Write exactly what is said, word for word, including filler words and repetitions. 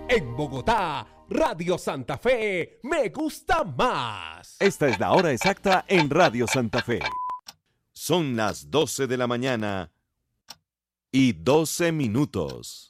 En Bogotá, Radio Santa Fe, me gusta más. Esta es la hora exacta en Radio Santa Fe. Son las doce de la mañana y doce minutos.